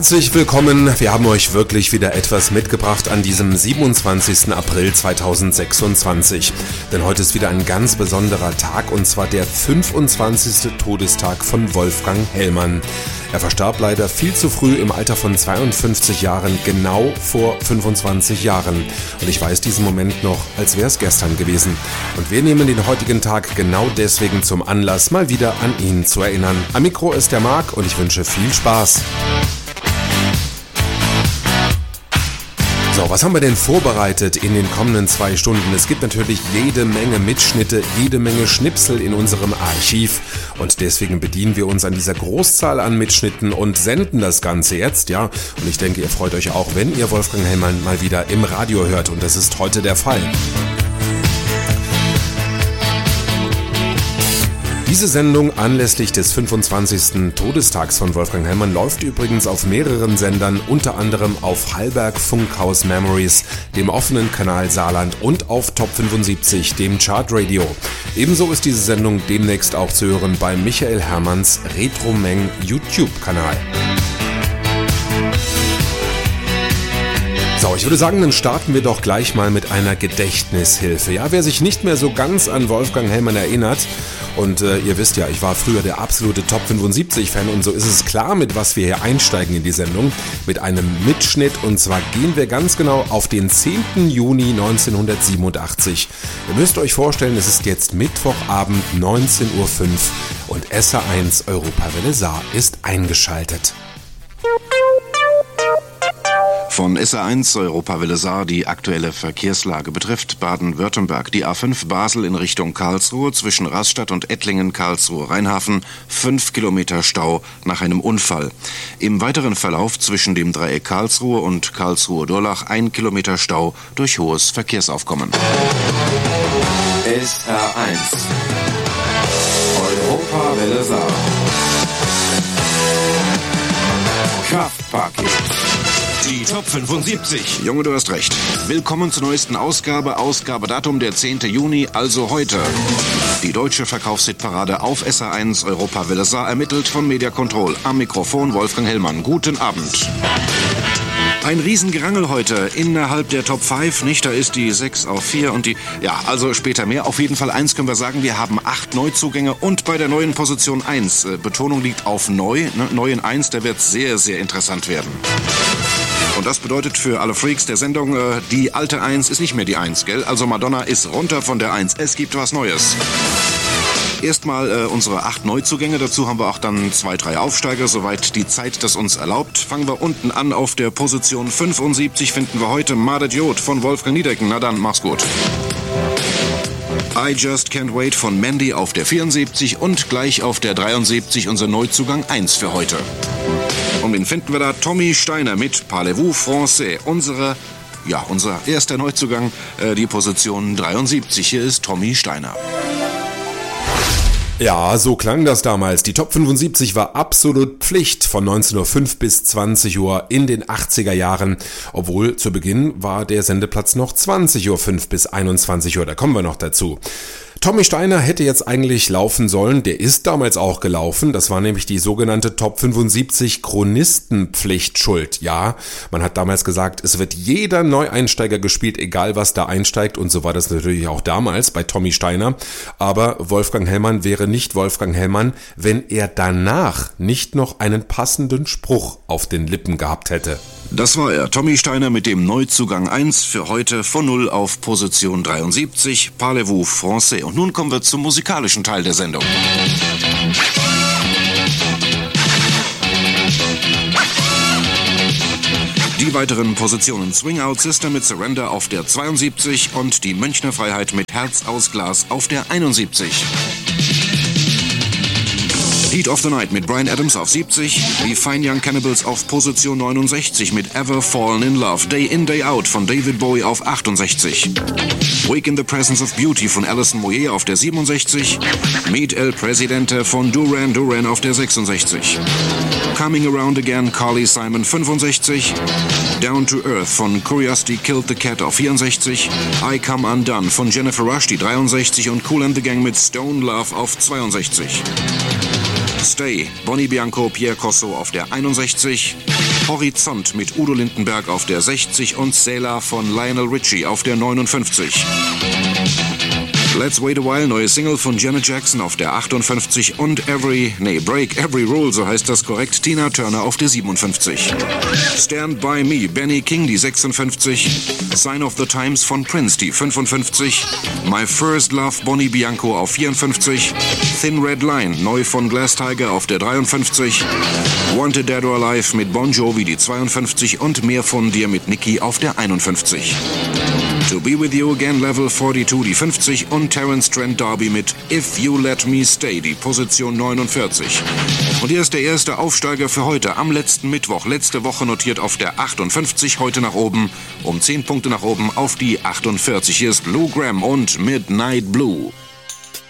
Herzlich willkommen. Wir haben euch wirklich wieder etwas mitgebracht an diesem 27. April 2026. Denn heute ist wieder ein ganz besonderer Tag, und zwar der 25. Todestag von Wolfgang Hellmann. Er verstarb leider viel zu früh im Alter von 52 Jahren, genau vor 25 Jahren. Und ich weiß diesen Moment noch, als wäre es gestern gewesen. Und wir nehmen den heutigen Tag genau deswegen zum Anlass, mal wieder an ihn zu erinnern. Am Mikro ist der Marc und ich wünsche viel Spaß. So, was haben wir denn vorbereitet in den kommenden 2 Stunden? Es gibt natürlich jede Menge Mitschnitte, jede Menge Schnipsel in unserem Archiv, und deswegen bedienen wir uns an dieser Großzahl an Mitschnitten und senden das Ganze jetzt, ja. Und ich denke, ihr freut euch auch, wenn ihr Wolfgang Hellmann mal wieder im Radio hört, und das ist heute der Fall. Diese Sendung anlässlich des 25. Todestags von Wolfgang Hellmann läuft übrigens auf mehreren Sendern, unter anderem auf Hallberg Funkhaus Memories, dem offenen Kanal Saarland, und auf Top 75, dem Chartradio. Ebenso ist diese Sendung demnächst auch zu hören bei Michael Herrmanns Retromeng YouTube-Kanal. So, ich würde sagen, dann starten wir doch gleich mal mit einer Gedächtnishilfe. Ja, wer sich nicht mehr so ganz an Wolfgang Hellmann erinnert, und ihr wisst ja, ich war früher der absolute Top 75-Fan, und so ist es klar, mit was wir hier einsteigen in die Sendung, mit einem Mitschnitt, und zwar gehen wir ganz genau auf den 10. Juni 1987. Ihr müsst euch vorstellen, es ist jetzt Mittwochabend 19:05 Uhr und SA1 Europawelle Saar ist eingeschaltet. Von SA1 Europawelle Saar die aktuelle Verkehrslage betrifft Baden-Württemberg. Die A5 Basel in Richtung Karlsruhe zwischen Rastatt und Ettlingen-Karlsruhe-Rheinhafen 5 Kilometer Stau nach einem Unfall. Im weiteren Verlauf zwischen dem Dreieck Karlsruhe und Karlsruhe-Durlach 1 Kilometer Stau durch hohes Verkehrsaufkommen. SA1 Europawelle Saar. Kraftpaket. Die Top 75. Junge, du hast recht. Willkommen zur neuesten Ausgabe. Ausgabedatum der 10. Juni, also heute. Die deutsche Verkaufshitparade auf SA1 Europawelle Saar ermittelt von Media Control. Am Mikrofon Wolfgang Hellmann. Guten Abend. Ein Riesengerangel heute innerhalb der Top 5, nicht? Da ist die 6 auf 4 und die... Ja, also später mehr. Auf jeden Fall eins können wir sagen, wir haben 8 Neuzugänge und bei der neuen Position 1. Betonung liegt auf neu, ne? Neu in 1, der wird sehr, sehr interessant werden. Und das bedeutet für alle Freaks der Sendung, die alte 1 ist nicht mehr die 1, gell? Also Madonna ist runter von der 1. Es gibt was Neues. Erstmal unsere 8 Neuzugänge, dazu haben wir auch dann 2, 3 Aufsteiger, soweit die Zeit das uns erlaubt. Fangen wir unten an, auf der Position 75 finden wir heute Madet Jod von Wolfgang Niedecken. Na dann, mach's gut. I Just Can't Wait von Mandy auf der 74 und gleich auf der 73 unser Neuzugang 1 für heute. Und den finden wir da, Tommy Steiner mit Parlez-vous français. Unser erster Neuzugang, die Position 73. Hier ist Tommy Steiner. Ja, so klang das damals. Die Top 75 war absolut Pflicht von 19:05 Uhr bis 20 Uhr in den 80er Jahren. Obwohl zu Beginn war der Sendeplatz noch 20:05 Uhr bis 21 Uhr. Da kommen wir noch dazu. Tommy Steiner hätte jetzt eigentlich laufen sollen, der ist damals auch gelaufen, das war nämlich die sogenannte Top 75 Chronistenpflicht schuld. Ja, man hat damals gesagt, es wird jeder Neueinsteiger gespielt, egal was da einsteigt, und so war das natürlich auch damals bei Tommy Steiner, aber Wolfgang Hellmann wäre nicht Wolfgang Hellmann, wenn er danach nicht noch einen passenden Spruch auf den Lippen gehabt hätte. Das war er, Tommy Steiner mit dem Neuzugang 1 für heute von 0 auf Position 73, Parlez-vous français. Und nun kommen wir zum musikalischen Teil der Sendung. Die weiteren Positionen: Swing Out Sister mit Surrender auf der 72 und die Münchner Freiheit mit Herz aus Glas auf der 71. Heat of the Night mit Bryan Adams auf 70, die Fine Young Cannibals auf Position 69 mit Ever Fallen in Love, Day In Day Out von David Bowie auf 68, Wake in the Presence of Beauty von Alison Moyet auf der 67, Meet El Presidente von Duran Duran auf der 66, Coming Around Again Carly Simon 65, Down to Earth von Curiosity Killed the Cat auf 64, I Come Undone von Jennifer Rush die 63 und Kool and the Gang mit Stone Love auf 62. Stay, Bonnie Bianco, Pierre Corso auf der 61, Horizont mit Udo Lindenberg auf der 60 und Sailor von Lionel Richie auf der 59. Let's Wait a While, neue Single von Janet Jackson auf der 58 und Break Every Rule, so heißt das korrekt, Tina Turner auf der 57. Stand By Me, Benny King, die 56. Sign of the Times von Prince, die 55. My First Love, Bonnie Bianco auf 54. Thin Red Line, neu von Glass Tiger auf der 53. Wanted Dead or Alive mit Bon Jovi, die 52 und Mehr von dir mit Nicki auf der 51. To Be With You Again, Level 42, die 50 und Terence Trent D'Arby mit If You Let Me Stay, die Position 49. Und hier ist der erste Aufsteiger für heute, am letzten Mittwoch, letzte Woche notiert auf der 58, heute nach oben, um 10 Punkte nach oben auf die 48. Hier ist Lou Gramm und Midnight Blue.